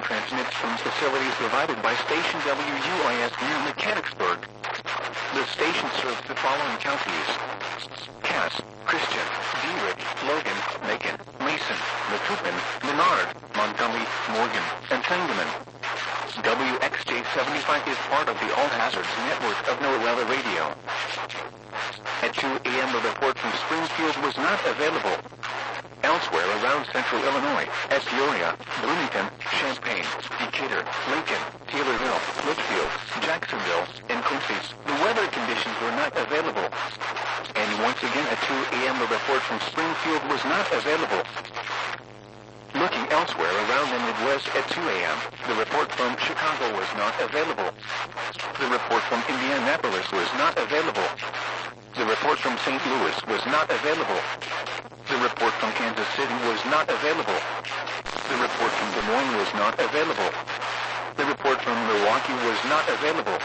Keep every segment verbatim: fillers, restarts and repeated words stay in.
transmits from facilities provided by station W U I S near Mechanicsburg. The station serves the following counties: Cass, Christian, DeWitt, Logan, Macon, Mason, Macoupin, Menard, Montgomery, Morgan, and Sangamon. W X J seventy-five is part of the All Hazards network of NOAA Weather Radio. At two A M the report from Springfield was not available. Elsewhere around central Illinois, as Peoria, Bloomington, Champaign, Decatur, Lincoln, Taylorville, Litchfield, Jacksonville, and Quincy, the weather conditions were not available. And once again at two A M the report from Springfield was not available. Looking elsewhere around the Midwest at two A M, the report from Chicago was not available. The report from Indianapolis was not available. The report from Saint Louis was not available. The report from Kansas City was not available. The report from Des Moines was not available. The report from Milwaukee was not available.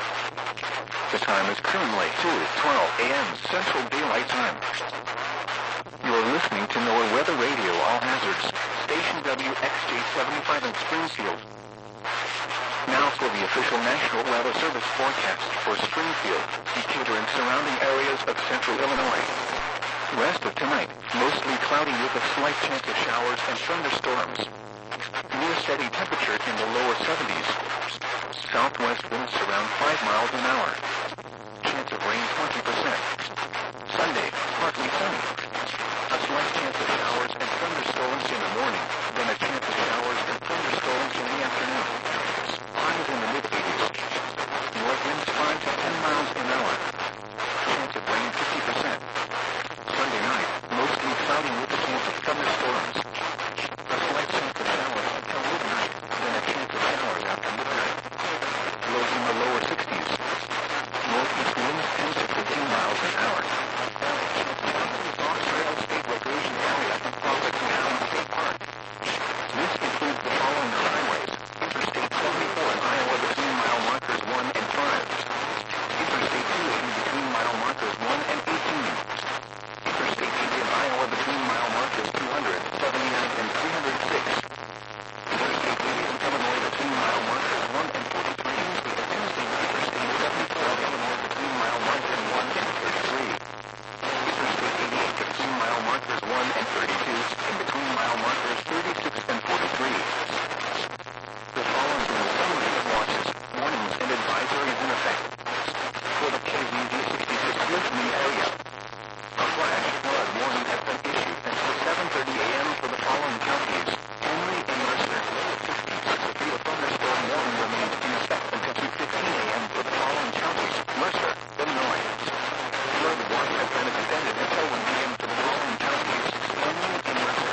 The time is currently two twelve A M Central Daylight Time. You're listening to NOAA Weather Radio All Hazards, station W X J seventy-five in Springfield. Now for the official National Weather Service forecast for Springfield, Decatur, and surrounding areas of central Illinois. Rest of tonight, mostly cloudy with a slight chance of showers and thunderstorms. Near steady temperature in the lower seventies. Southwest winds around five miles an hour. Chance of rain twenty percent. Sunday, partly sunny. A slight chance of showers and thunderstorms in the morning, then a chance of showers and thunderstorms in the afternoon. Highs in the mid-eighties. North winds five to ten miles an hour. Chance of rain fifty percent. Sunday night, mostly cloudy with a chance of thunderstorms. A slight chance of showers until midnight, then a chance of showers after midnight. Lows in the lower sixties. Northeast winds ten to fifteen miles an hour. Fox Trail State Recreation Area and Providence Mountain State Park. This includes the following highways: Interstate seventy-four in Iowa between mile markers one and five. Interstate two eighty between mile markers one and eighteen. Interstate eighty in Iowa between mile markers two hundred, seventy-nine, and three hundred six. Interstate eighty in Illinois between mile markers one and forty-three. Interstate seventy-four in Illinois between mile markers one and thirty-three. Interstate eighty-eight between mile markers one and thirty-two, and between mile markers thirty-six and forty-three. The following is a summary of watches, warnings, and advisories in effect. For the K Z Z sixty-six listening area, a flash flood warning has been issued until seven thirty A M for the following counties: Henry and Mercer. A feet of thunderstorm warning remains in effect until two fifteen A M for the following counties: Mercer, Illinois. Flood warning has been extended until one P M for the following counties: Henry and Mercer.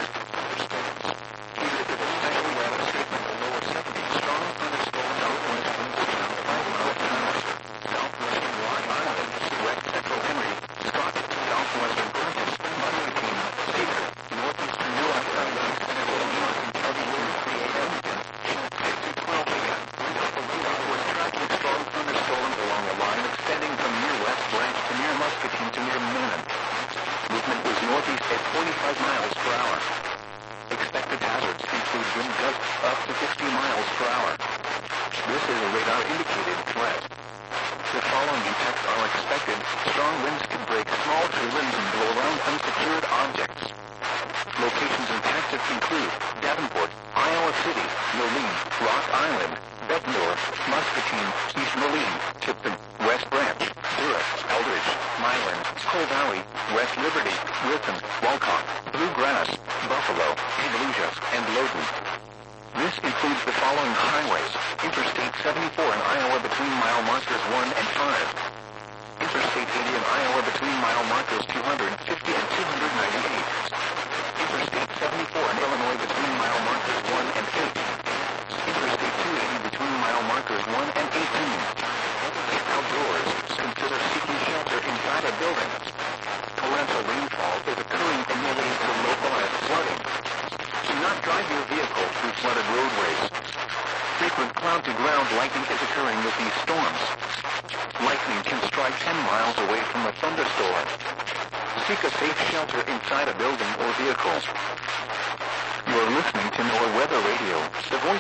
Here is a special weather statement: the lower seventies, strong thunderstorm southwest winds around five miles an hour. Southwestern Rock Island, west central Henry, Scott, southwestern Prentiss, Monroe, Cedar, northeastern New York Island, central Illinois, Kentucky winds three A M, six to twelve A M. Wind up the wind was tracking strong thunderstorms along a line extending from near West Branch to near Muscatine to near Millen. Movement was northeast at forty-five miles per hour. Expected hazards include wind gusts up to fifty miles per hour. This is a radar-indicated threat. The following effects are expected: strong winds can break small tree limbs and blow around unsecured objects. Locations impacted include Davenport, Iowa City, Moline, Rock Island, Bettendorf, Muscatine, East Moline, Tipton, West Branch, Durham, Eldridge, Milan, Coal Valley, West Liberty, Wilton, Walcott, Bluegrass, Buffalo, Andalusia, and Loudoun. This includes the following highways: Interstate seventy-four in Iowa between mile markers one and five. Interstate eighty in Iowa between mile markers two hundred fifty and two hundred ninety-eight. Interstate seventy-four in Illinois between mile markers one and eight. Interstate two eighty between mile markers one and eighteen. If outdoors, consider seeking shelter inside a building. Torrential rainfall is occurring and may lead to localized flooding. Do not drive your vehicle through flooded roadways. Frequent cloud-to-ground lightning is occurring with these storms. Lightning can strike ten miles away from a thunderstorm. Seek a safe shelter inside a building or vehicle. You are listening to NOAA Weather Radio, the voice